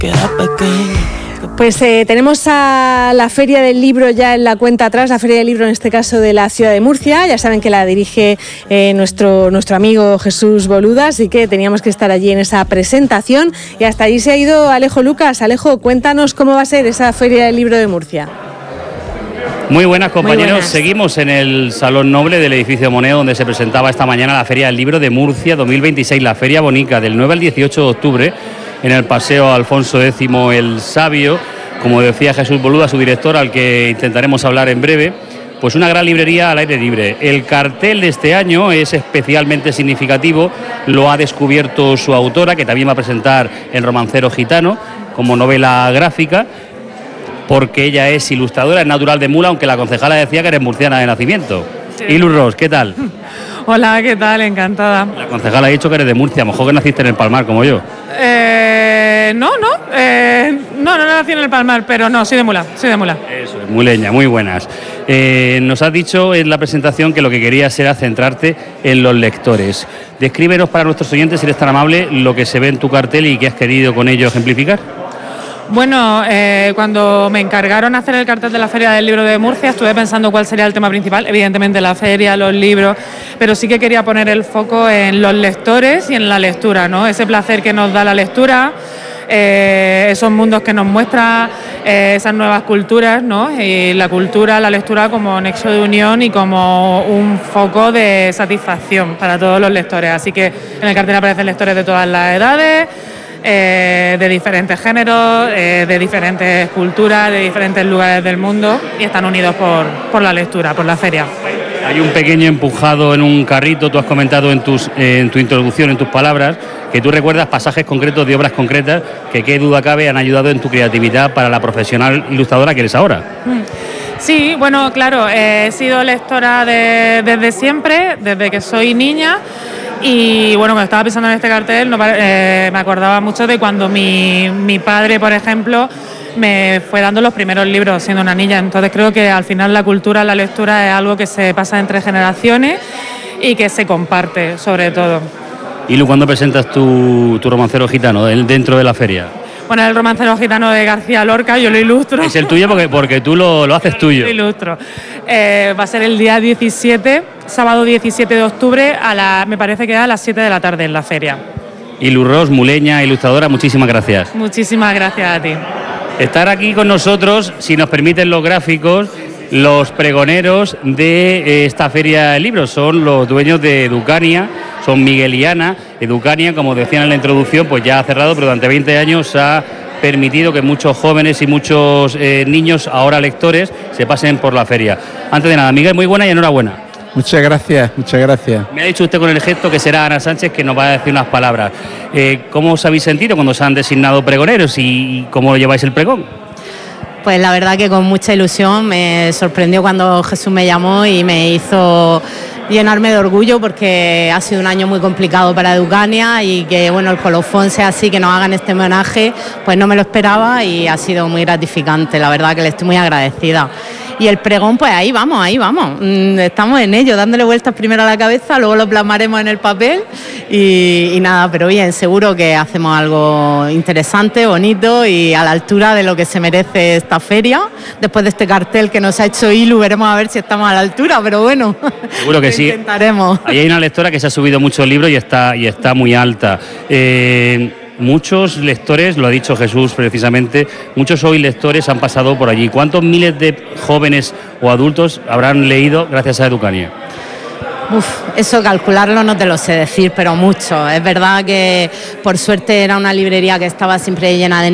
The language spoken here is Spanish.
queda pequeño. Pues tenemos a la Feria del Libro ya en la cuenta atrás, la Feria del Libro en este caso de la ciudad de Murcia. Ya saben que la dirige nuestro amigo Jesús Boluda, así que teníamos que estar allí en esa presentación. Y hasta allí se ha ido Alejo Lucas. Alejo, cuéntanos cómo va a ser esa Feria del Libro de Murcia. Muy buenas, compañeros. Muy buenas. Seguimos en el Salón Noble del edificio Moneo, donde se presentaba esta mañana la Feria del Libro de Murcia 2026, la Feria Bonica, del 9 al 18 de octubre, en el Paseo Alfonso X el Sabio. Como decía Jesús Boluda, su director, al que intentaremos hablar en breve, pues una gran librería al aire libre. El cartel de este año es especialmente significativo, lo ha descubierto su autora, que también va a presentar El romancero gitano como novela gráfica, porque ella es ilustradora, es natural de Mula, aunque la concejala decía que eres murciana de nacimiento. Sí. Y Luz Ros, ¿qué tal? Hola, ¿qué tal? Encantada. La concejala ha dicho que eres de Murcia, a lo mejor que naciste en el Palmar, como yo. No nací en el Palmar, pero no, soy de Mula. Eso es, muleña, muy buenas. Nos has dicho en la presentación que lo que querías era centrarte en los lectores. Descríbenos para nuestros oyentes, si eres tan amable, lo que se ve en tu cartel y qué has querido con ello ejemplificar. Bueno, cuando me encargaron hacer el cartel de la Feria del Libro de Murcia, estuve pensando cuál sería el tema principal, evidentemente la feria, los libros, pero sí que quería poner el foco en los lectores y en la lectura, ¿no? Ese placer que nos da la lectura, esos mundos que nos muestra, esas nuevas culturas, ¿no? Y la cultura, la lectura como nexo de unión y como un foco de satisfacción para todos los lectores. Así que en el cartel aparecen lectores de todas las edades, de diferentes géneros, de diferentes culturas, de diferentes lugares del mundo, y están unidos por la lectura, por la feria. Hay un pequeño empujado en un carrito, tú has comentado en tu introducción, en tus palabras, que tú recuerdas pasajes concretos de obras concretas que, qué duda cabe, han ayudado en tu creatividad para la profesional ilustradora que eres ahora. Sí, bueno, claro, he sido lectora desde siempre, desde que soy niña. Y bueno, cuando estaba pensando en este cartel me acordaba mucho de cuando mi padre, por ejemplo, me fue dando los primeros libros siendo una niña. Entonces creo que al final la cultura, la lectura es algo que se pasa entre generaciones y que se comparte sobre todo. ¿Y Lu, cuándo presentas tu romancero gitano dentro de la feria? Bueno, el romancero gitano de García Lorca, yo lo ilustro. Es el tuyo porque tú lo haces tuyo. Lo ilustro. Va a ser el día 17, sábado 17 de octubre, me parece que a las 7 de la tarde en la feria. Y Luz Ros, muleña, ilustradora, muchísimas gracias. Muchísimas gracias a ti. Estar aquí con nosotros, si nos permiten los gráficos, los pregoneros de esta feria de libros. Son los dueños de Educania, son Miguel y Ana. Educania, como decían en la introducción, pues ya ha cerrado, pero durante 20 años ha permitido que muchos jóvenes y muchos niños, ahora lectores, se pasen por la feria. Antes de nada, Miguel, muy buena y enhorabuena. Muchas gracias, muchas gracias. Me ha dicho usted con el gesto que será Ana Sánchez que nos va a decir unas palabras. ¿Cómo os habéis sentido cuando se han designado pregoneros y cómo lleváis el pregón? Pues la verdad que con mucha ilusión. Me sorprendió cuando Jesús me llamó y me hizo llenarme de orgullo, porque ha sido un año muy complicado para Educania, y que bueno, el colofón sea así, que nos hagan este homenaje, pues no me lo esperaba y ha sido muy gratificante. La verdad que le estoy muy agradecida. Y el pregón, pues ahí vamos. Estamos en ello, dándole vueltas primero a la cabeza, luego lo plasmaremos en el papel y nada, pero bien, seguro que hacemos algo interesante, bonito y a la altura de lo que se merece esta feria. Después de este cartel que nos ha hecho Ilu, veremos a ver si estamos a la altura, pero bueno, seguro que sí. Intentaremos. Ahí hay una lectora que se ha subido mucho el libro y está muy alta. Muchos lectores, lo ha dicho Jesús precisamente, muchos hoy lectores han pasado por allí. ¿Cuántos miles de jóvenes o adultos habrán leído gracias a Educania? Eso calcularlo no te lo sé decir, pero mucho. Es verdad que por suerte era una librería que estaba siempre llena de